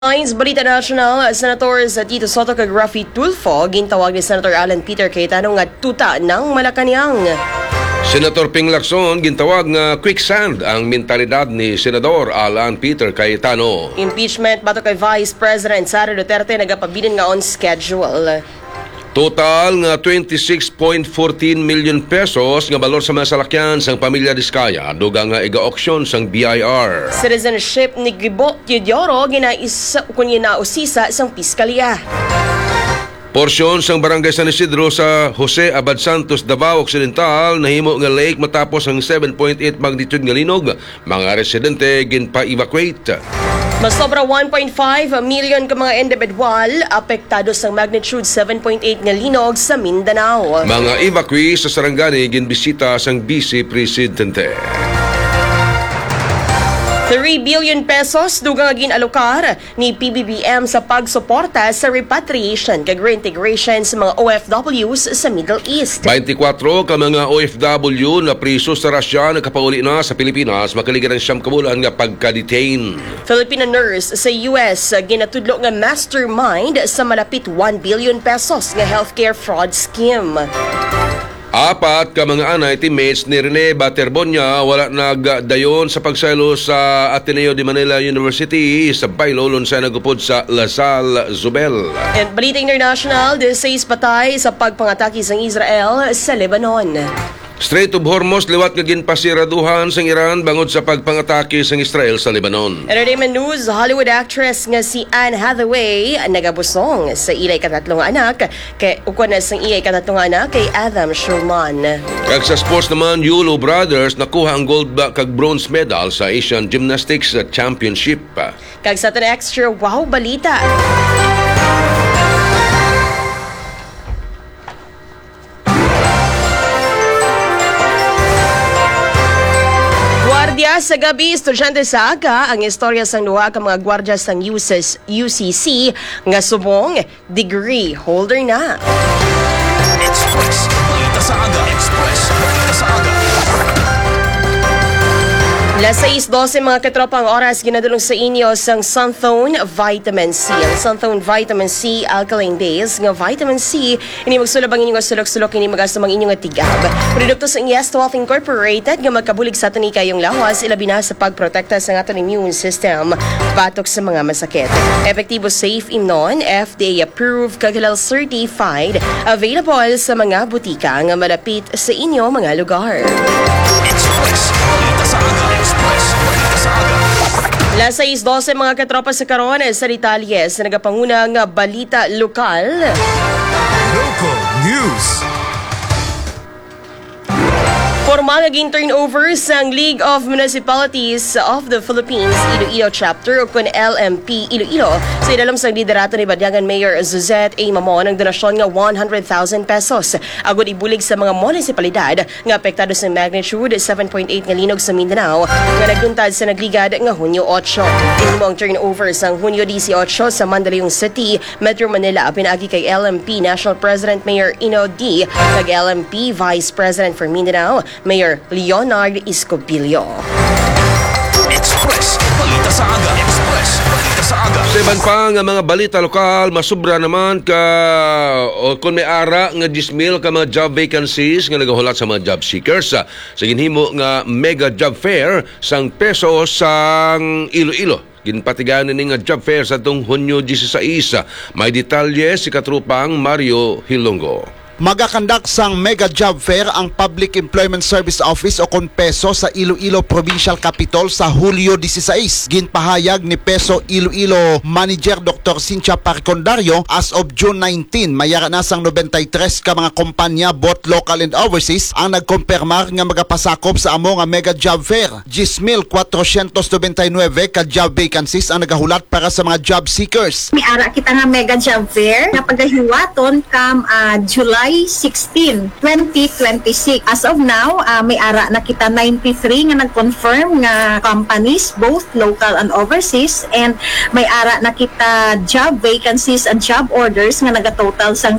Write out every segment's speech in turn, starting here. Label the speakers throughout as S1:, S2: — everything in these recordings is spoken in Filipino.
S1: Lines, Balita National, Senators Tito Soto kag Raffy Tulfo, gintawag ni Senator Alan Peter Cayetano nga tuta ng Malacañang.
S2: Senator Ping Lacson gintawag nga quicksand ang mentalidad ni Senador Alan Peter Cayetano.
S1: Impeachment bato kay Vice President Sara Duterte nagapabilin nga on schedule.
S2: Total nga 26.14 million pesos nga balor sa mga salakyan sang pamilya Diskaya dugang nga iga-auction sang BIR.
S1: Citizenship ni Gibo Teodoro ginausisa sang piskalya.
S2: Porsyon sang barangay San Isidro sa Jose Abad Santos, Davao Occidental nahimo nga lake matapos ang 7.8 magnitude nga linog. Mga residente ginpa-evacuate.
S1: Mas sobra 1.5 million ka mga individual apektado sa magnitude 7.8 nga linog sa Mindanao.
S2: Mga evacuee sa Sarangani ginbisita sang Vice Presidente.
S1: 3 billion pesos dugang ginalokar ni PBBM sa pagsuporta sa repatriation kag reintegration sa mga OFWs sa Middle East.
S2: 24 ka mga OFW na priso sa Russia nakapauli na sa Pilipinas makaligan ng 9 kabulan nga pagka-detain.
S1: Filipino nurse sa US ginatudlo nga mastermind sa malapit 1 billion pesos nga healthcare fraud scheme.
S2: 4 ka mga anay teammates ni Rene Baterbonia wala nagdayon sa pagsaylo sa Ateneo de Manila University sa Bailolon sa nagupod sa Lasal, Zubel.
S1: And Balita International, 16 patay sa pagpangatake ng Israel sa Lebanon.
S2: Strait of Hormuz liwat nga ginpasiraduhan sang Iran bangod sa pagpangatake sang Israel sa Lebanon.
S1: Entertainment news, Hollywood actress nga si Anne Hathaway nagabusong sa ilay katatlong anak kay ukon sang iyay katatlong anak kay Adam Schulman.
S2: Kag sa sports naman, Yulo Brothers nakuha ang gold kag bronze medal sa Asian Gymnastics Championship.
S1: Kag sa tan extra wow balita. Gwardiya sa gabi, estudyante sa aga, ang istorya sang duha ka mga gwardya sang UCC nga subong degree holder na.
S3: Express, balita sa aga. Express, balita sa aga.
S1: Las 6:12 mga katropang oras ginadulong sa inyo sang Sunthone Vitamin C. Ang Sunthone Vitamin C alkaline base nga vitamin C ini magsulab ang inyong sulok-sulok ini magasamang inyong tigab. Produkto sa Yes Health Incorporated nga magkabulig sa aton kayong lawas ilabi na sa pagprotekta sa aton immune system batok sa mga masakit. Epektibo, safe, imnon, FDA approved kagalaw certified, available sa mga butika nga malapit sa inyo mga lugar.
S3: Express, balita sa aga. Express, balita sa aga.
S1: Las 6:12 mga katropa sa karon sa detalye sa nagapangunang balita lokal.
S3: Local news.
S1: Formal naging turnover sa League of Municipalities of the Philippines Iloilo Chapter o kun LMP Iloilo sa ilalim sa liderato ni Badyagan Mayor Zuzette A. Mamon ang donasyon nga 100,000 pesos agud ibulig sa mga munisipalidad nga apektado sa magnitude 7.8 nga linog sa Mindanao nga nagduntad sa nagligad nga Hunyo 8. Ini ang turnover sa Hunyo 18 sa Mandaluyong City, Metro Manila pinaagi kay LMP National President Mayor Ino D. kag LMP Vice President for Mindanao Mayor Leonard Escobillo.
S3: Express, balita sa aga. Express, balita sa aga.
S2: Sa iban pa nga mga balita lokal, masubra naman ka o kung may ara nga 10,000 ka mga job vacancies nga nagahulat sa mga job seekers sa ginhimo nga mega job fair sang peso sang Iloilo. Ginpatigaan ni nga job fair sa itong Hunyo 16. May detalye si katrupang Mario Hilongo.
S4: Magakandak sang mega job fair ang Public Employment Service Office o KONPESO sa Iloilo Provincial Capital sa Hulyo 16. Ginpahayag ni PESO Iloilo Manager Dr. Cynthia Parcondario as of June 19, mayara na sang 93 ka mga kompanya both local and overseas ang nagkompermar nga magapasakop sa amo nga mega job fair. 10,499 ka job vacancies ang nagahulat para sa mga job seekers.
S5: May ara kita nga mega job fair na pagahiwaton kam July July 16, 2026. As of now, may ara na kita 93 nga nag-confirm nga companies, both local and overseas, and may ara na kita job vacancies and job orders nga nagatotal sang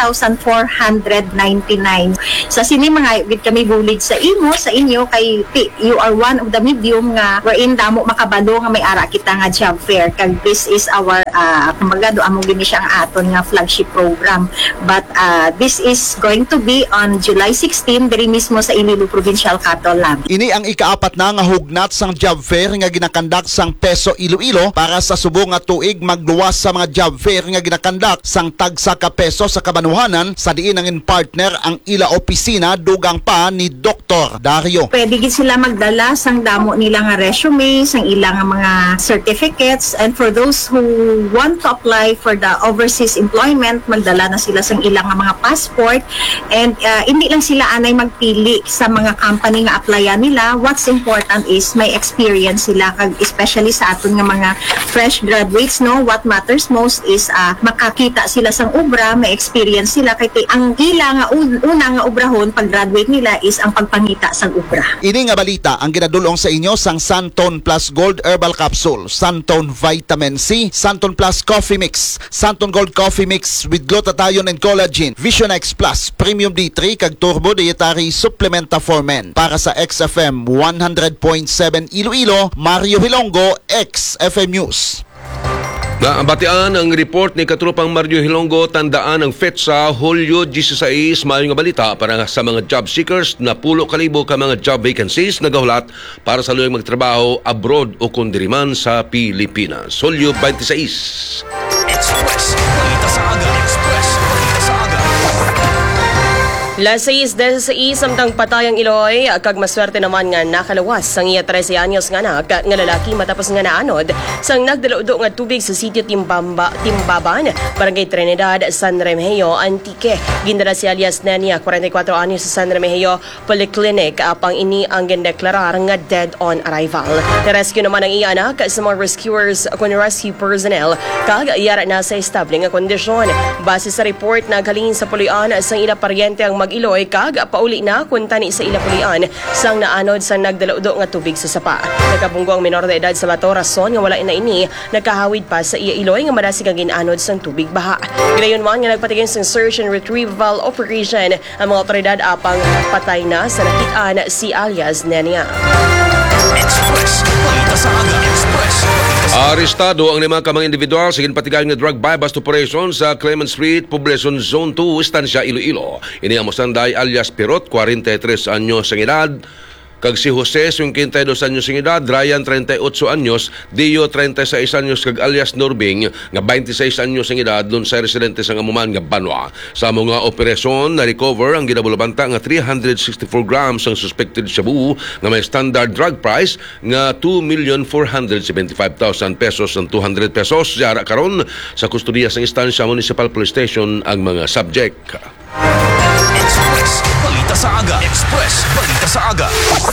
S5: 10,499. Sa sini mga bit kami bulig sa inyo kay you are one of the medium nga wherein damo makabalo nga may ara kita nga job fair, kag this is our kumbaga do among gini siya ang aton nga flagship program, but this is going to be on July 16 diri mismo sa Iloilo Provincial Capital Lab.
S4: Ini ang ikaapat na nga hugnat sang job fair nga ginakandak sang Peso Iloilo para sa subong nga tuig magluwas sa mga job fair nga ginakandak sang tagsa ka peso sa kabanuhanan sa diin ang partner ang ila opisina dugang pa ni Dr. Dario.
S5: Pwede gid sila magdala sang damo nila nga resume, sang ilang mga certificates, and for those who want to apply for the overseas employment, magdala na sila sang ilang mga passport, and hindi lang sila anay magpili sa mga company nga applyan nila. What's important is may experience sila, kag especially sa aton nga mga fresh graduates, no, what matters most is makakita sila sang obra, may experience sila, kay ang ila nga una nga obrahon pag graduate nila is ang pagpangita sang obra.
S4: Ini nga balita ang ginadulong sa inyo sang Santon Plus Gold Herbal Capsule, Santon Vitamin C, Santon Plus Coffee Mix, Santon Gold Coffee Mix with glutathione and collagen, Vision X Plus, Premium D3 kag Turbo Dietary Supplementa for Men. Para sa XFM 100.7 Iloilo, Mario Hilongo, XFM News.
S2: Naambatian ang report ni Katrupang Mario Hilongo, tandaan ang FETSA Hulyo 16, maayong nga balita para sa mga job seekers na 10,000 ka mga job vacancies nagahulat para sa luyang magtrabaho abroad o kundiriman sa Pilipinas. Hulyo 26.
S3: Express, balita sa aga. Express, balita sa aga.
S1: Las 6:16 samtang patayang Iloy, kag maswerte naman nga nakalawas sang iya 13 anyos nga anak nga lalaki matapos nga naanod sang nagdalaudo nga tubig sa sitio Timbaban, Barangay Trinidad, San Remigio, Antique. Gindala si alias Nenia, 44 anyos sa San Remigio Polyclinic, apang ini ang gindeklarar nga dead on arrival. Rescue naman ang iya anak sa mga rescuers kung rescue personnel kag yara na sa estable nga kondisyon. Base sa report, naghalin sa pulian sang ila paryente ang mag-Iloy kag pauli na kun tani sa ila pulian sang naanod sang nagdalaudo nga tubig sa sapa. Nakabunggo ang minor de edad sa bato, rason nga wala na ini nakahawid pa sa iya Iloy nga madasig ang ginanod sang tubig baha. Ginayon man nga nagpatigin sang search and retrieval operation ang mga otoridad apang patay na sa nakitaan si alias Nenia.
S3: Express, balita sa aga. Express, balita sa aga.
S2: Arestado ang 5 ka mga individual sa ginpatigayon nga drug buy-bust operation sa Clement Street, Poblacion Zone 2, Estancia, Iloilo. Ini ang Mosanday alias Pirot, 43 anyos ang edad. Kag si Jose, 52 anyos ang edad, Ryan, 38 anyos, Dio, 36 anyos, kag alias Norbing, nga 26 anyos ang edad, dun sa residente sa Amuman, nga Banwa. Sa mga operasyon, na-recover ang ginabulabanta nga 364 grams ang suspected shabu, nga may standard drug price, nga 2,475,000 pesos ang 200 pesos. Yara karon sa kustudiya sa Estancia Municipal Police Station ang mga subject.
S3: Express, balita sa aga. Express, balita sa aga.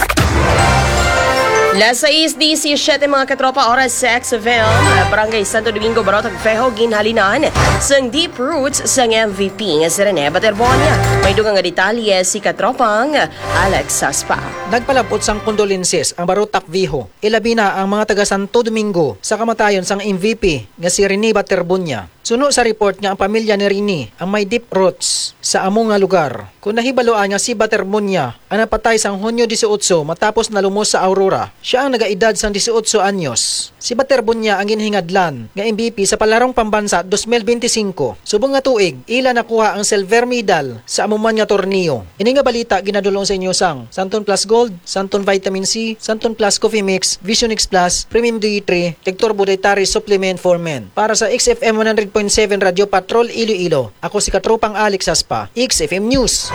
S1: Las 6:17 mga katropa, oras sa XFM, Barangay Santo Domingo, Barotag Fejo, ginhalinan sang deep roots sang MVP nga si Rene Baterbonia. May dugang nga detalye si katropang Alex Saspa.
S6: Nagpalabot sang condolences ang Barotac Viejo. Ilabi na ang mga taga Santo Domingo sa kamatayon sang MVP nga si Rene Baterbonia. Suno sa report nga ang pamilya ni Rene ang may deep roots sa among nga lugar. Kung nahibaloan nga si Baterbonia ang napatay sang Hunyo 18 matapos nalumos sa Aurora. Siya ang nagaedad sang 18 anyos. Si Baterbonia ang ginhingadlan nga MVP sa palarong pambansa 2025. Subong nga tuig, ila nakuha ang silver medal sa amuman nga torneo. Ini nga balita ginadulong sa inyo sang Santon Plus Gold, Santon Vitamin C, Santon Plus Coffee Mix, Vision X Plus, Premium D3, Turbo Dietary Supplement for Men. Para sa XFM 100.7 Radio Patrol Iloilo, ako si Katropang Alex Saspa, XFM News.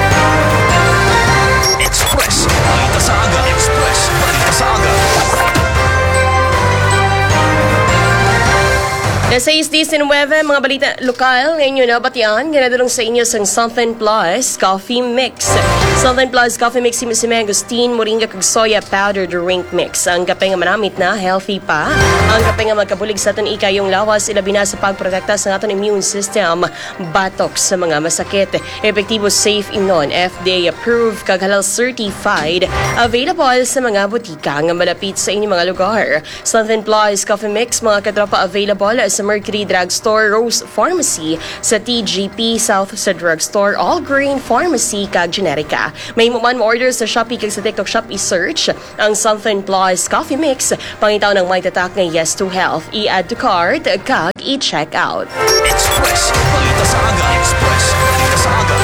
S3: Express, balita sa aga. Express, balita sa aga.
S1: Nasa 6:19, mga balita lokal. Ngayon na batian, ganadulong sa inyo sang Southern Plus Coffee Mix. Southern Plus Coffee Mix, si mangosteen, moringa kag soya powder drink mix. Ang kape nga manamit na, healthy pa. Ang kape nga magkabulig sa aton ikayong lawas, ilabi na sa pagprotekta sa aton immune system, batok sa mga masakit. Epektibo, safe inon, FDA approved kag halal certified. Available sa mga butika nga malapit sa inyong mga lugar. Southern Plus Coffee Mix, mga katropa, available sa Mercury Drugstore, Rose Pharmacy, sa TGP South sa Drugstore, All Green Pharmacy, kag Generica. May man mo order sa Shopee kag sa TikTok Shop, i-search ang Southern Plus Coffee Mix. Pangitaw ng may tatak ng Yes to Health. I-add to cart kag i-check out.
S3: Express, balita sa aga. Express, balita sa aga.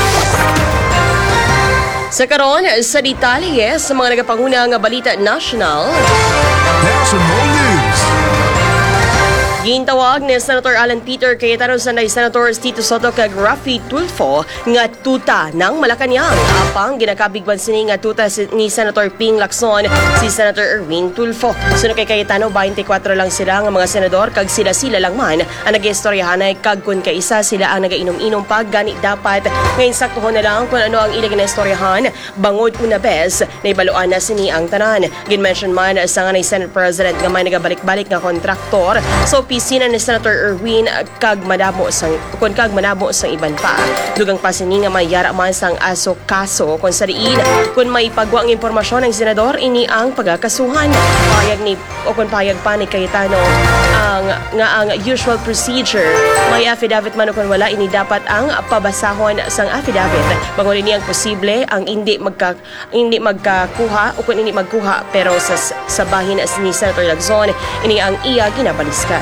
S1: Sa karon, sa detalye sa mga nagapanguna nga balita national.
S3: National News.
S1: Gintawag ni Senator Alan Peter Cayetano sa Senators Tito Soto kag Raffy Tulfo nga tuta ng Malacañang. Apang ginakabigban sini nga tuta ni Senator Ping Lacson si Senator Erwin Tulfo. Sunod kay Cayetano, 24 lang sila nga mga senador kag sila lang man ang nag-istoryahanay kag kun kaisa sila ang nagainom-inom pag gani dapat. Ngayon saktuhon na lang kung ano ang ilang gistoryahan bangod una bes na ibaluan na sini ang tanan. Ginmention man sa nga ni Senate President nga may nagabalik-balik nga kontraktor sa opisina ni Senator Erwin kag manamo sang iban pa. Dugang pa sini nga may yara man sang aso kaso kung sa diin kung may pagwang impormasyon ng senador ini ang pagkakasuhan. Payag pa ni Cayetano ang usual procedure. May affidavit man o kung wala ini dapat ang pabasahon sang affidavit. Bangon ini ang posible ang hindi magkakuha o kung hindi magkuha pero sa bahin ni Senator Lacson ini ang iya ginabaliskan.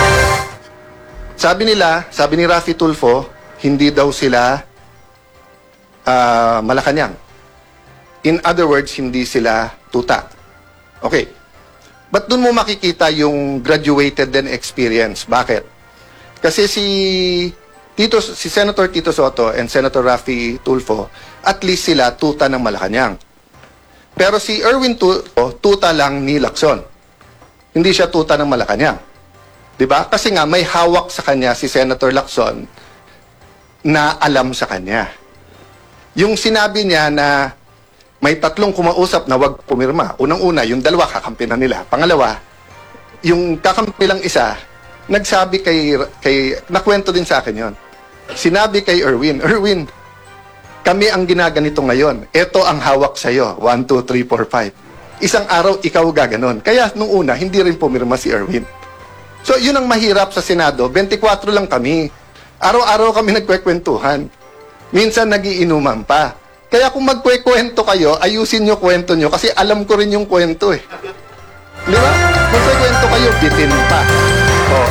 S7: Sabi ni Raffy Tulfo, hindi daw sila Malacañang. In other words, hindi sila tuta. Okay. But doon mo makikita yung graduated din experience. Bakit? Kasi si Senator Tito Soto and Senator Raffy Tulfo, at least sila tuta ng Malacañang. Pero si Erwin Tulfo, tuta lang ni Lacson. Hindi siya tuta ng Malacañang. Diba? Kasi nga may hawak sa kanya si Senator Lacson na alam sa kanya. Yung sinabi niya na may 3 kumausap na wag pumirma. Unang-una, yung 2 kakampi na nila. Pangalawa, yung kakampi lang isa, nagsabi nakwento din sa akin yon. Sinabi kay Erwin, kami ang ginaganito ngayon. Ito ang hawak sa'yo. 1, 2, 3, 4, 5. Isang araw, ikaw gaganon. Kaya nung una, hindi rin pumirma si Erwin. So, yun ang mahirap sa Senado. 24 lang kami. Araw-araw kami nagkwekwentuhan. Minsan nagiinuman pa. Kaya kung magkwekwento kayo, ayusin nyo kwento nyo kasi alam ko rin yung kwento eh. Di ba? Magkwekwento kayo, bitin pa. Oh.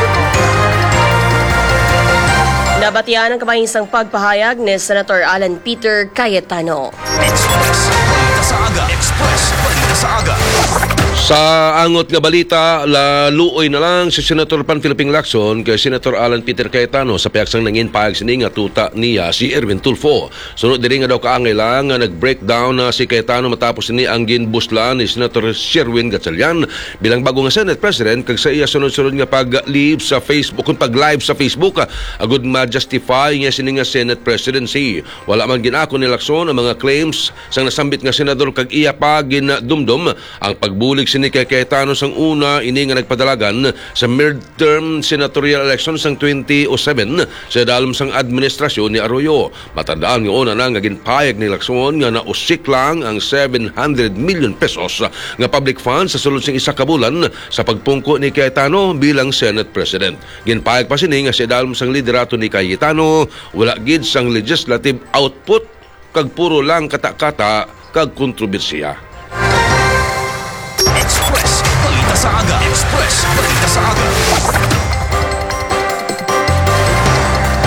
S1: Nabatian ang kabahinsang pagpahayag ni Senator Alan Peter Cayetano.
S3: Express, balita sa aga. Express, balita sa aga.
S2: Sa angot nga balita, laluoy na lang si Senator Panfilo Lacson kay Senator Alan Peter Cayetano sa piyaksang nangin pahag sini nga tuta niya si Erwin Tulfo. Sunod diri nga daw kaangay lang nga nag-breakdown na si Cayetano matapos ni ang ginbuslan ni Senator Sherwin Gatchalian bilang bago nga Senate President kag sa iya sunod-sunod nga pag-live sa Facebook agud ma-justify nga sini nga Senate presidency. Wala man ginako ni Lacson ang mga claims sang nasambit nga senador kag iya pa ginadumdum ang pagbulig ni Cayetano sang una ini nga nagpadalagan sa midterm senatorial elections sang 2007 sa dalom sang administrasyon ni Arroyo. Matandaan nga una na nga ginpayag ni Lacson nga nausik lang ang 700 million pesos nga public funds sa sulod sing isa ka bulan sa pagpungko ni Cayetano bilang Senate President. Ginpayag pa sini nga sa dalom sang liderato ni Cayetano wala gid sang legislative output kag puro lang kata-kata kag kontrobersiya.
S3: Express, balita sa aga. Express, balita sa aga.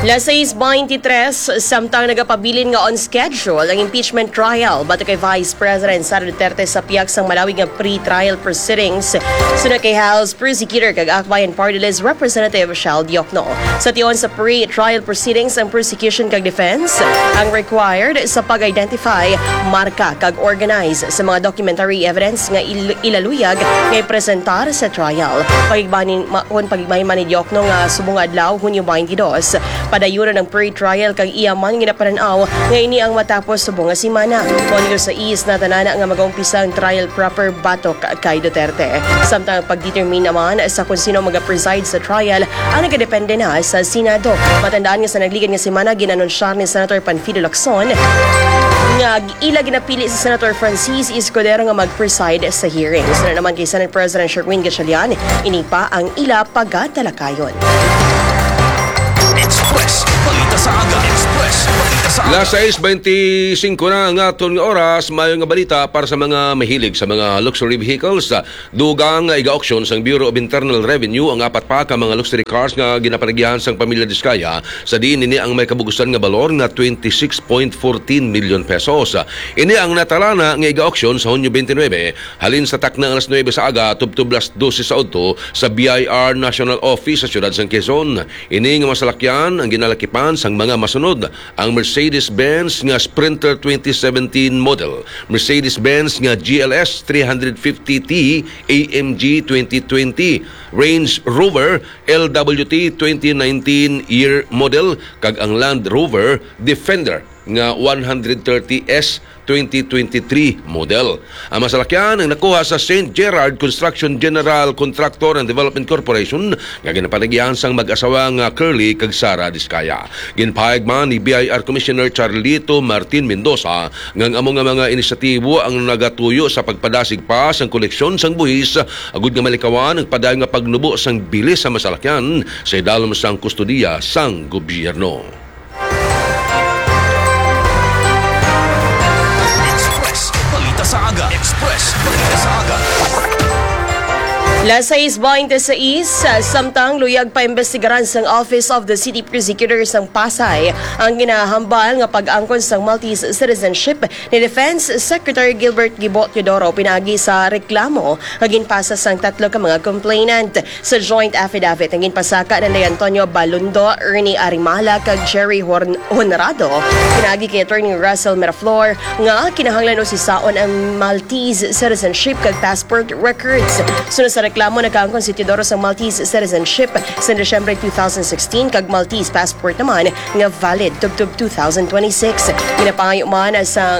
S1: Las 6:23, samtang nagapabilin nga on schedule ang impeachment trial bato kay Vice President Sara Duterte sa piyak sang malawig nga pre-trial proceedings suna kay House Prosecutor kag Akbayan Party List Representative Shal Diokno. Sa tion sa pre-trial proceedings ang prosecution kag defense ang required sa pag-identify, marka kag organize sa mga documentary evidence nga ilaluyag nga ipresentar sa trial. Pagigbahin man ni Diokno nga subong adlaw Hunyo 22 padayunan ng pre-trial kag iyaman ginapananaw nga ini ang matapos subong nga semana. Ponyo sa is na tanana nga mag-umpisa ang trial proper batok kay Duterte. Samtang pagdetermine naman sa kung sino mag-preside sa trial ang nagadepende na sa Senado. Matandaan nga sa nagligan nga semana ginanunsar ni Senator Panfilo Lacson nga ila ginapili si Senator Francis Escudero nga mag-preside sa hearing. Suna naman kay Senate President Sherwin Gatchalian, ini pa ang ila pagkatalakayon.
S3: Express, balita sa aga. Express, balita sa aga.
S2: Las 6:25 na ang aton nga oras, mayo nga balita para sa mga mahilig sa mga luxury vehicles. Dugang iga-auction sang Bureau of Internal Revenue ang apat pa ka mga luxury cars nga ginapanagyahan sang pamilya Diskaya sa diin ini ang may kabugusan nga balor nga 26.14 million pesos. Ini ang natalana nga iga-auction sa Hunyo 29 halin sa takna alas 9 sa aga tubtub alas 12 sa udto sa BIR National Office sa siyudad sang Quezon. Ini nga masalakyan ang ginalakipan sang mga masunod ang Mercedes-Benz nga Sprinter 2017 model, Mercedes-Benz nga GLS 350T AMG 2020, Range Rover LWT 2019 year model kag ang Land Rover Defender nga 130S 2023 model. Ang masalakyan ang nakuha sa St. Gerard Construction General Contractor and Development Corporation nga ginapanagyahan sang mag-asawa nga Curly kag Sara Diskaya. Ginpahayag man ni BIR Commissioner Charlito Martin Mendoza nga amo nga mga inisyatibo ang nagatuyo sa pagpadasig pa sang koleksyon sang buhis agud nga malikawan ang padayon nga pagnubo sang bilis sa masalakyan sa idalom sang kustudiya sang gobyerno.
S3: Sa aga. Express, balita sa aga.
S1: Las 6:26, samtang luyag pa imbestigaran sang Office of the City Prosecutor sang Pasay ang ginahambal nga pag-angkon sang Maltese citizenship ni Defense Secretary Gilbert Gibot Teodoro pinagi sa reklamo nga ginpasa sang tatlo ka mga complainant. Sa joint affidavit ang ginpasaka ni Antonio Balundo, Ernie Arimala kag Jerry Honorado pinagi kay Attorney Russell Miraflor nga kinahanglan o sisaon ang Maltese citizenship kag passport records. Sunod sa reklamo nagkaangkon si Teodoro sa Maltese citizenship sa Desyembre 2016 kag Maltese passport naman nga valid tubtub 2026. Ginapangayo man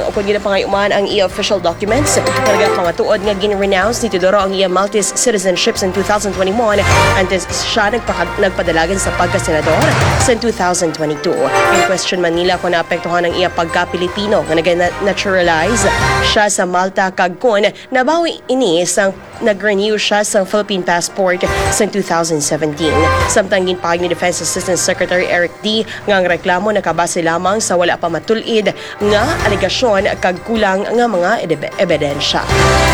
S1: ang i-official documents nga nagapangatuod nga gin-renounce ni Teodoro ang iya Maltese citizenship sa 2021 antes siya nagpadalagan sa pagka-senador sa 2022. In question Manila kung naapektuhan ang iya pagka-Pilipino nga nag-naturalize siya sa Malta kag kun nabawi ini sang nag-renew siya sa Philippine passport sa 2017. Samtang ginpahayag ni Defense Assistant Secretary Eric D. nga ang reklamo nakabase lamang sa wala pa matulid nga aligasyon kag kulang nga mga ebidensya.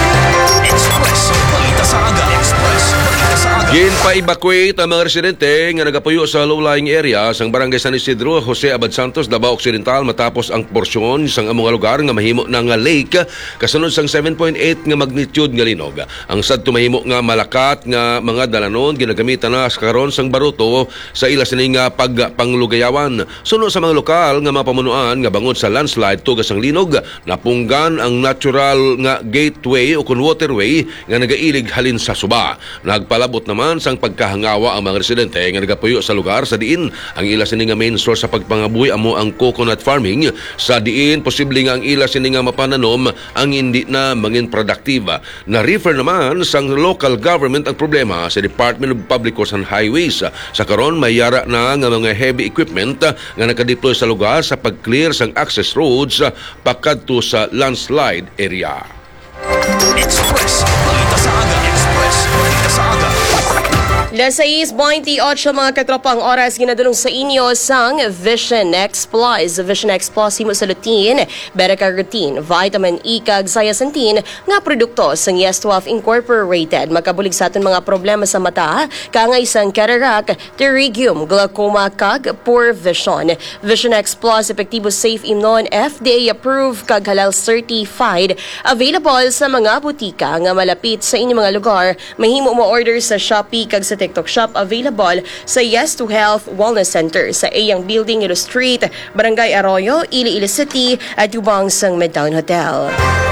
S3: Express, balita sa aga. Express, balita sa aga.
S2: Ginpa-evacuate ang mga residente nga nagapuyo sa low-lying area sang Barangay San Isidro, Jose Abad Santos, Davao Occidental matapos ang porsyon sang mga lugar nga mahimo na nga lake kasunod sang 7.8 nga magnitude nga linog. Ang sadto mahimo nga malakat nga mga dalanon ginagamitan na karon sang baruto sa ila sini nga pagpanglugayawan. Sunod sa mga lokal nga mapamunuan nga bangod sa landslide tugas ang linog, napunggan ang natural nga gateway o kun waterway nga nagailig halin sa suba. Nagpalabot naman sang pagkahangawa ang mga residente nga nagapuyo sa lugar sa diin ang ila sini nga main source sa pagpangabuhi amo ang coconut farming sa diin posible nga ang ila sini nga mapananom ang hindi na mangin productive. Na-refer naman sang local government ang problema sa Department of Public Works and Highways. Sa karon may yara na nga mga heavy equipment nga nakadeploy sa lugar sa pag-clear sang access roads pakadto sa landslide area.
S3: Express, balita sa aga. Express, balita sa aga.
S1: 6:28 mga katropang oras ginadulong sa inyo sang Vision X Plus. Vision X Plus himo sa lutein, beta-carotene, vitamin E kag zeaxanthin nga produkto sang Yes12 Incorporated. Makabulig sa aton mga problema sa mata, kangay sang cataract, pterygium, glaucoma kag poor vision. Vision X Plus epektibo, safe, imnon, FDA approved kag halal certified. Available sa mga butika nga malapit sa inyong mga lugar. Mahimo mo order sa Shopee kag sa TikTok Shop. Available sa Yes2Health Wellness Center sa Ayang Building, Ilo Street, Barangay Arroyo, Iloilo City at Yubang sang Midtown Hotel.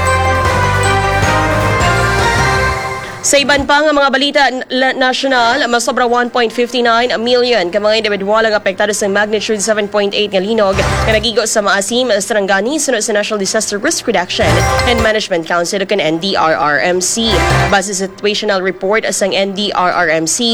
S1: Sa iban pa nga mga balita national, masobra 1.59 million ka mga individual ang apektado sa magnitude 7.8 nga linog nga nagigo sa Maasim, Sarangani sunod sa National Disaster Risk Reduction and Management Council kan NDRRMC. Base sa situational report sang NDRRMC,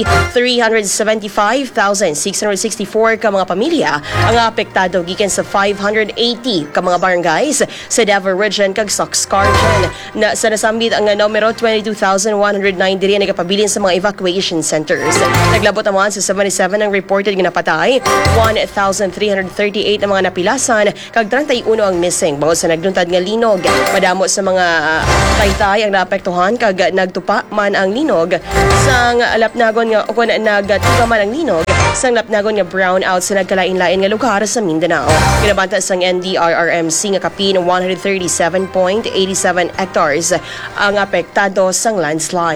S1: 375,664 ka mga pamilya ang apektado gikan sa 580 ka mga barangays sa Davao Region kag Soxcargen. Na sa nasambit ang numero 22,109 diri nagapabilin sa mga evacuation centers. Naglabot naman sa 77 ang reported nga napatay, 1,338 ang mga napilasan, kag 31 ang missing. Bawod sa nagduntad nga linog, madamo sa mga taytay ang naapektuhan kag nagtupa man ang linog sang lapnagon nga kung nagtupa man ang linog sang lapnagon nga brownout sa nagkalain-lain nga lugar sa Mindanao. Kinabanta sang NDRRMC nga kapin 137.87 hectares ang apektado sang landslide.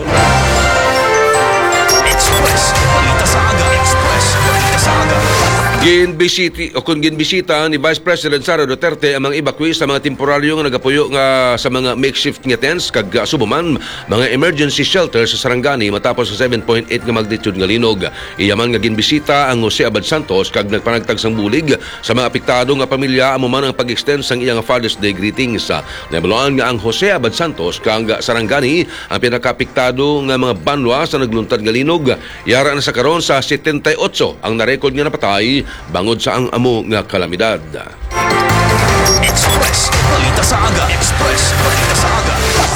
S3: Express, balita sa aga. Express, balita sa aga.
S2: Ginbisita ni Vice President Sara Duterte ang mga evacuee sa mga temporaryo nga nagapuyo nga sa mga makeshift nga tents kag subuman mga emergency shelter sa Sarangani matapos sa 7.8 nga magnitude nga linog. Iyaman nga ginbisita ang Jose Abad Santos kag nagpanagtag sang bulig sa mga apektado nga pamilya amo man ang pag-extend sang iyang Father's Day greetings. Nabaluan nga ang Jose Abad Santos kag Sarangani ang pinakaapektado nga mga banwa sa nagluntad nga linog. Yara na sa karon sa 78 ang narekord nga napatay bangod sa ang amo nga kalamidad.
S3: Express, balita sa aga. Express, balita sa aga.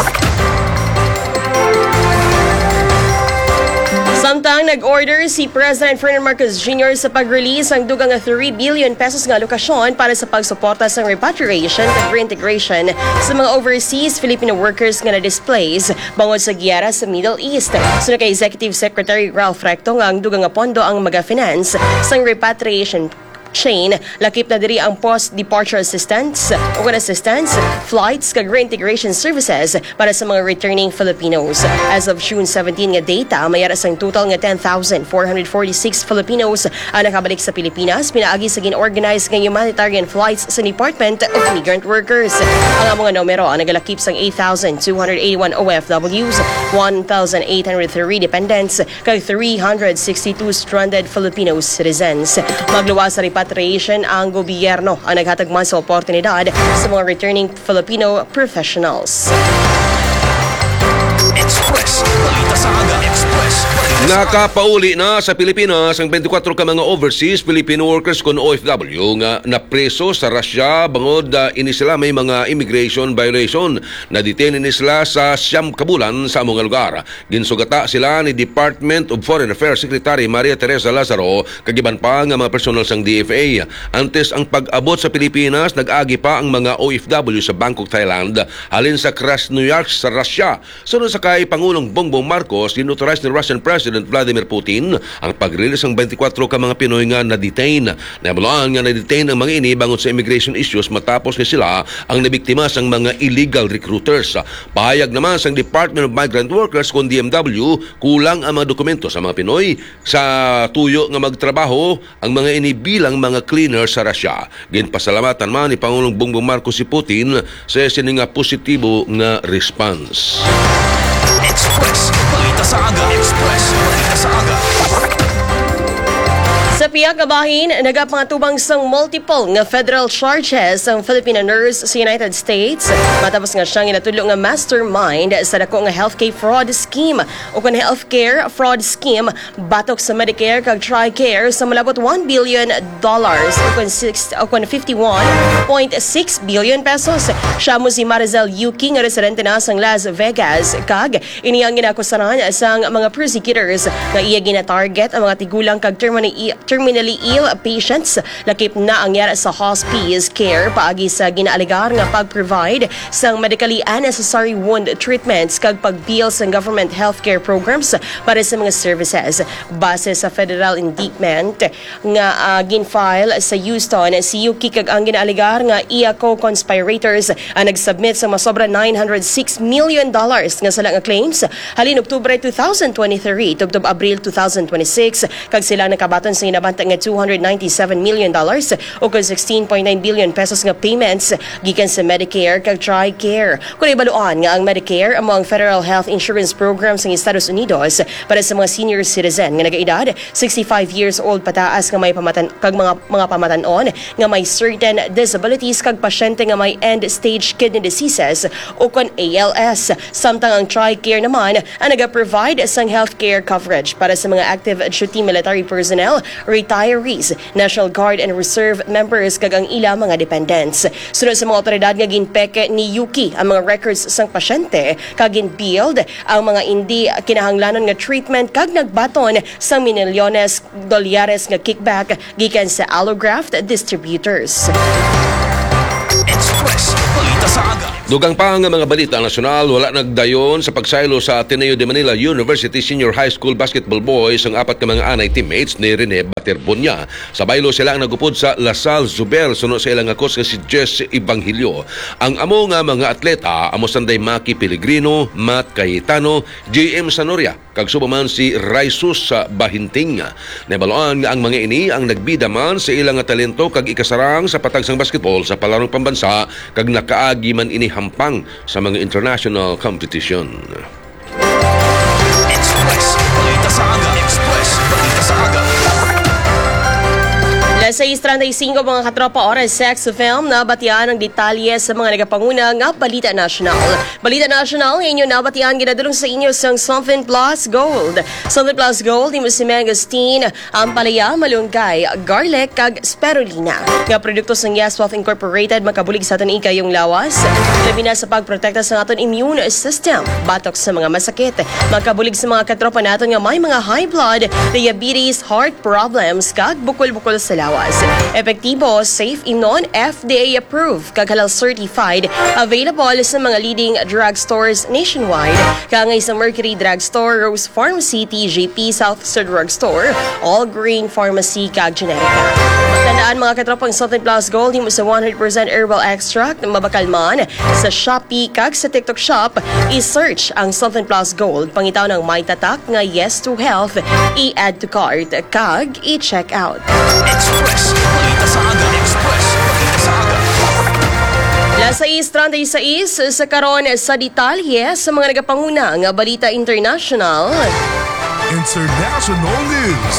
S1: Samtang nag-order si President Ferdinand Marcos Jr. sa pag-release ang dugang 3 billion pesos nga alokasyon para sa pagsuporta sa repatriation at reintegration sa mga overseas Filipino workers nga na-displace bangod sa giyera sa Middle East. Sunod kay Executive Secretary Ralph Recto nga ang dugang nga pondo ang maga-finance sa repatriation chain, lakip na diri ang post-departure assistance, flights, kag reintegration services para sa mga returning Filipinos. As of June 17 nga data, mayara sang total nga 10,446 Filipinos ang nakabalik sa Pilipinas, pinaagi sa gin-organize nga humanitarian flights sa Department of Migrant Workers. Ang mga numero ang nagalakip sang 8,281 OFWs, 1,803 dependents, kag 362 stranded Filipino citizens. Magluwas sa repatriation ang gobyerno ang naghatag man sa oportunidad sa mga returning Filipino professionals.
S3: Express, balita sa aga. Express, balita sa aga.
S2: Nakapauli na sa Pilipinas ang 24 ka mga overseas Filipino workers kon OFW nga napreso sa Russia bangod ini sila may mga immigration violation. Na-detain ni sila sa siyam kabulan sa among lugar. Ginsugata sila ni Department of Foreign Affairs Secretary Maria Teresa Lazaro kagiban pa nga mga personal sang DFA. Antes ang pag-abot sa Pilipinas, nag-agi pa ang mga OFW sa Bangkok, Thailand halin sa Krasnoyarsk sa Russia. Sunod sa kay Pangulong Bongbong Marcos, dinauthorize ni Russian President Vladimir Putin ang pag-release ng 24 ka mga Pinoy nga na-detain. Nabalaan nga na-detain ang mga ini bangod sa immigration issues matapos nga sila ang nabiktima sang mga illegal recruiters. Pahayag naman sang Department of Migrant Workers kung DMW, kulang ang mga dokumento sa mga Pinoy sa tuyo nga magtrabaho ang mga ini bilang mga cleaner sa Russia. Ginpasalamatan man ni Pangulong Bongbong Marcos si Putin sa sining nga positibo nga response.
S3: Express, balita sa aga. Express, balita sa aga.
S1: Sa piyak nga bahin nagapangatubang sang multiple nga federal charges ang Filipino nurse sa United States matapos nga siyang inatudlo nga mastermind sa dako nga healthcare fraud scheme o kun healthcare fraud scheme batok sa Medicare kag TRICARE sa malabot $1 billion o kun 51.6 billion pesos. Siya mo si Marizel Yuki nga residente na sang Las Vegas kag iniyang ginakusaran sang mga persecutors nga iya gina-target ang mga tigulang kag terminally ill patients lakip na ang yara sa hospice care paagi sa ginaaligar nga pag-provide sang medically unnecessary wound treatments kag pag-bill sa government healthcare programs para sa mga services. Base sa federal indictment nga gin-file sa Houston, si Yuki kag ang ginaaligar nga iya co-conspirators ang nagsubmit sa masobra $906 million nga sala nga claims halin Oktubre 2023 tubtob Abril 2026 kag sila nakabaton sa inabanta nga $297 million o kag 16.9 billion pesos nga payments gikan sa Medicare kag TRICARE. Kung ibaluan nga ang Medicare amo ang federal health insurance program sa Estados Unidos para sa mga senior citizen nga nagaedad 65 years old pataas nga may kag mga pamatanon nga may certain disabilities kag pasyente nga may end stage kidney diseases o kon ALS. Samtang ang TRICARE naman ang naga-provide sang healthcare coverage para sa mga active duty military personnel, retirees, National Guard and Reserve members kag ang ila mga dependents. Sunod sa mga otoridad nga ginpeke ni Yuki ang mga records sang pasyente kag ginbuild ang mga hindi kinahanglanon nga treatment kag nagbaton sang milyones dolyares nga kickback gikan sa allograft distributors.
S3: Express, balita sa aga.
S2: Dugang pa nga mga balita nasyonal, wala nagdayon sa pagsaylo sa Ateneo de Manila University Senior High School Basketball Boys ang apat ka mga anay teammates ni Rene Baterbonia. Sa baylo sila ang nagupod sa Lasal Zuber, suno sa ilang coach nga si Jess Evangelio. Ang amo nga mga atleta, amo sanday Maki Pellegrino, Matt Cayetano, JM Sanoria, kag subaman si Raisus sa Bahinting. Nabaloan nga ang mga ini ang nagbida man sa ilang talento kag ikasarang sa patagsang basketball sa palarong pambansa kag nakaagi man ini hampang sa mga international competition.
S3: Express, balita sa aga. Express, balita sa aga.
S1: Sa 6:35 mga katropa oras sex film na batian ang detalye sa mga nagapanguna nga Balita National. Balita National inyo nabatian ginadulong sa inyo sang Something Plus Gold. Something Plus Gold imo si Mangosteen, ampalaya, malunggay, garlic kag spirulina. Nga produkto sang Yes Wealth Incorporated makabulig sa aton ikayong lawas. Labi na sa pagprotekta sa aton immune system, batok sa mga masakit. Makabulig sa mga katropa naton nga may mga high blood, diabetes, heart problems kag bukol-bukol sa lawas. Epektibo, safe inon, FDA approved, kag halal certified, available sa mga leading drugstores nationwide. Kangay sa Mercury Drugstore, Rose Pharmacy, TJP, Southside Drugstore, All Green Pharmacy, kag Generica. Tandaan mga katropang Something Plus Gold, mo sa 100% herbal extract na mabakalman sa Shopee kag sa TikTok Shop, i-search ang Something Plus Gold, pangitaw ng may tatak nga Yes to Health, i-add to cart kag i-check out.
S3: Express, balita sa aga. Express, balita sa aga.
S1: Las 6:36 sa karon sa detalye sa mga nagapanguna nga Balita International.
S3: International News.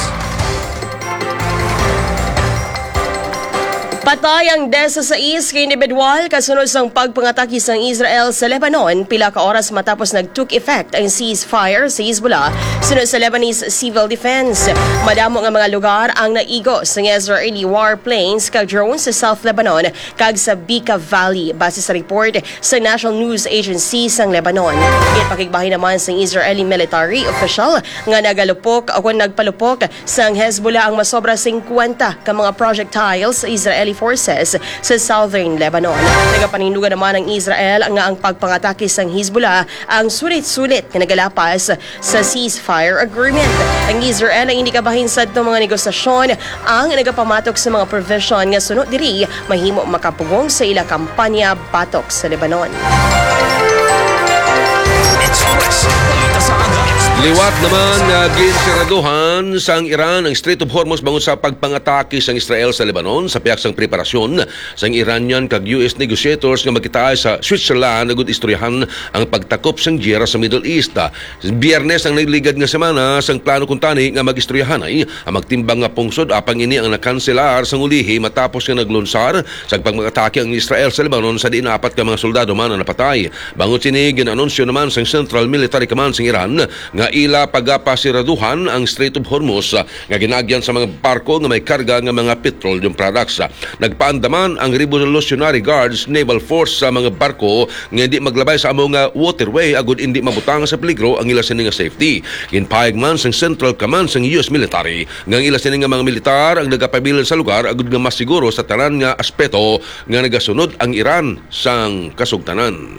S1: Patay ang 16 ka individual kasunod sang pagpangatake sang Israel sa Lebanon pila ka oras matapos nag-took effect ang ceasefire sa Hezbollah sunod sa Lebanese Civil Defense. Madamo nga mga lugar ang naigos ng Israeli warplanes kag drones sa South Lebanon kag sa Bekaa Valley base sa report sa National News Agency sang Lebanon. Gipakigbahin naman sang Israeli military official nga nagalupok o nagpalupok sang Hezbollah ang masobra 50 ka mga projectiles sa Israeli forces sa southern Lebanon. Nagapanindugan naman ng Israel nga ang pagpangatake sang Hezbollah ang sulit-sulit na nagalapas sa ceasefire agreement. Ang Israel ay hindi kabahin sa itong mga negosasyon ang nagapamatok sa mga provision nga sunod diri mahimo makapugong sa ila kampanya batok sa Lebanon.
S3: Express, balita sa aga.
S2: Liwat naman nga ginsiraduhan sang Iran ang Strait of Hormuz bangon sa pagpangatake sang Israel sa Lebanon sa piyaksang preparasyon sang Iranian kag US negotiators nga magkitaay sa Switzerland agud istoryahan ang pagtakop sang giyera sa Middle East. Biyernes ang nagligad nga semana sang plano kuntani nga magistoryahan ay ang magtimbang nga pungsod apang ini ang nakanselar sang ulihi matapos nga naglunsar sa pagpangatake ang Israel sa Lebanon sa diin 4 ka mga soldado man ang napatay. Bangon sini ginanunsyo naman sang Central Military Command sang Iran nga ila pagapasiraduhan ang Strait of Hormuz nga ginagyan sa mga barko nga may karga nga mga petroleum products. Nagpaandaman ang Revolutionary Guards Naval Force sa mga barko nga hindi maglabay sa among waterway agud hindi mabutang sa peligro ang ila sini nga safety. Ginpahayag man sang Central Command sang US Military nga ang ila sini nga mga militar ang nagapabilin sa lugar agud nga masiguro sa tanan nga aspeto nga nagasunod ang Iran sang kasugtanan.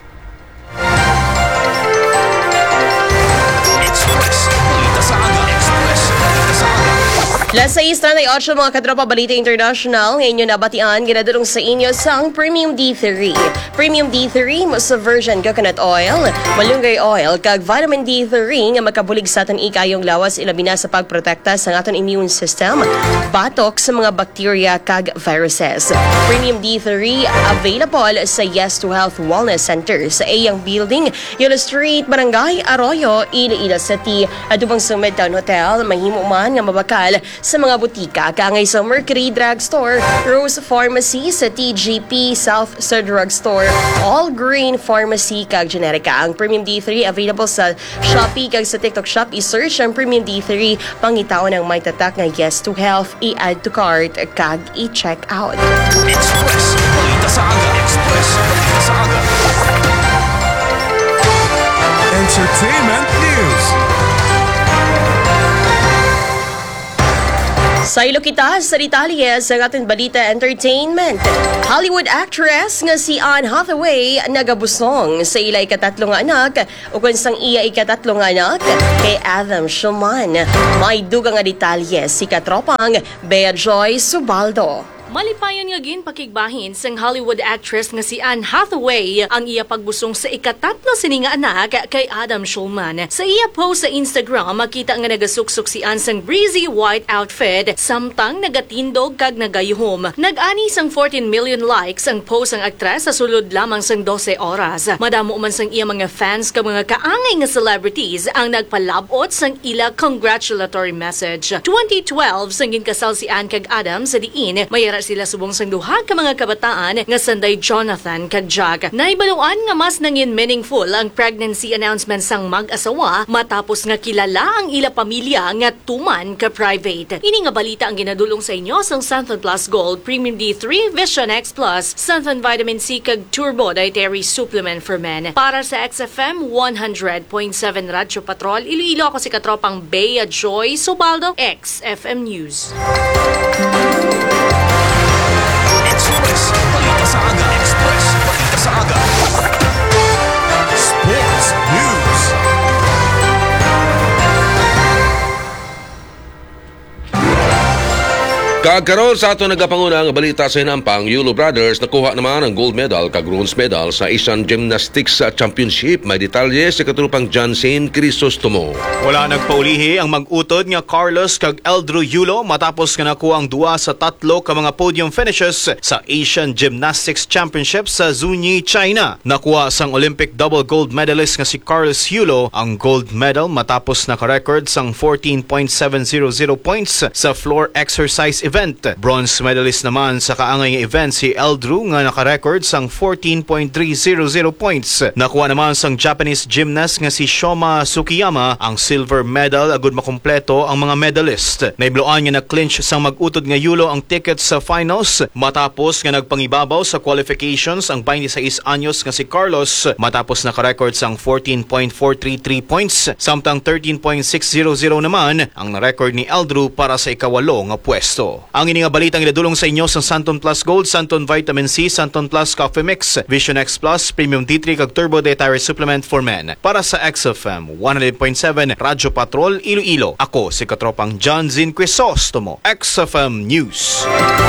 S1: Las 6:38 mga katropa balita international. Ngayon yung nabatian, ginadulong sa inyo sang Premium D3. Premium D3 mo sa virgin coconut oil, malunggay oil, kag vitamin D3 nga makabulig sa aton ikayong lawas ilabi na sa pagprotekta sa aton immune system, batok sa mga bacteria kag viruses. Premium D3 available sa Yes to Health Wellness Center sa Ayang Building, Yolo Street, Barangay Arroyo, Iloilo City. Adubang sa Midtown Hotel, mahimo man nga mabakal sa mga butika kangay sa Mercury Drugstore, Rose Pharmacy sa TGP South sa Drugstore, All Green Pharmacy kag Generica. Ang Premium D3 available sa Shopee kag sa TikTok Shop. I-search ang Premium D3 pangitaon ng may tatak nga Yes to Health, i-add to cart kag i-check out.
S3: Express. Balita sa aga. Express. Balita sa aga. Entertainment News.
S1: Sa ilo kita sa detalye sa ating balita entertainment. Hollywood actress nga si Anne Hathaway nagabusong sa ila ikatatlong anak o kung sang iya ikatatlong anak kay Adam Shulman. May dugang nga detalye si katropang Bea Joy Subaldo.
S8: Malipayon nga gin pakigbahin sang Hollywood actress nga si Anne Hathaway ang iya pagbusong sa ikatatlo sini nga anak kay Adam Shulman. Sa iya post sa Instagram, makita nga nagasuksok si Anne sang breezy white outfit samtang nagatindog kag nagayuhom. Nag-ani sang 14 million likes ang post ang aktres sa sulod lamang sang 12 oras. Madamo man sang iya mga fans kag mga kaangay nga celebrities ang nagpalabot sang ila congratulatory message. 2012 sang ginkasal si Anne kag Adam sa diin mayara sila subong sang duha ka mga kabataan nga sanday Jonathan kag Jack. Naibaluan nga mas nangin meaningful ang pregnancy announcement sang mag-asawa matapos nga kilala ang ila pamilya nga tuman ka private. Ini nga balita ang ginadulong sa inyo sang Santon Plus Gold Premium D3 Vision X Plus Santon Vitamin C kag Turbo Dietary Supplement for Men. Para sa XFM 100.7 Radyo Patrol, Iloilo, ako si katropang Bea Joy Subaldo, XFM News.
S3: Express. Balita sa aga. Express. Balita sa aga. Sports News.
S2: Kagkaroon sa ato nagapanguna ang balita sa hinampang, Yulo Brothers nakuha naman ang gold medal kag bronze medal sa Asian Gymnastics Championship. May detalye sa katrupang Jansen Crisostomo.
S9: Wala nagpaulihi ang mag-utod nga Carlos kag Eldru Yulo matapos nga nakuha ang 2 sa 3 ka mga podium finishes sa Asian Gymnastics Championship sa Zunyi, China. Nakuha sang Olympic double gold medalist nga si Carlos Yulo ang gold medal matapos naka-record sang 14.700 points sa floor exercise event. Bronze medalist naman sa kaangay nga event si Eldru nga naka-record sang 14.300 points. Nakuha naman sang Japanese gymnast nga si Shoma Tsukiyama ang silver medal agud makumpleto ang mga medalist. Naibloan nga na-clinch sang mag-utod nga Yulo ang ticket sa finals matapos nga nagpangibabaw sa qualifications ang 26 anyos nga si Carlos matapos naka-record sang 14.433 points samtang 13.600 naman ang na-record ni Eldru para sa ikawalo nga pwesto. Ang ini nga balitang idadulong sa inyo sa Santon Plus Gold, Santon Vitamin C, Santon Plus Coffee Mix, Vision X Plus, Premium D3 kag Turbo Dietary Supplement for Men. Para sa XFM 100.7 Radyo Patrol, Iloilo. Ako si katropang John Zin Crisostomo, XFM News.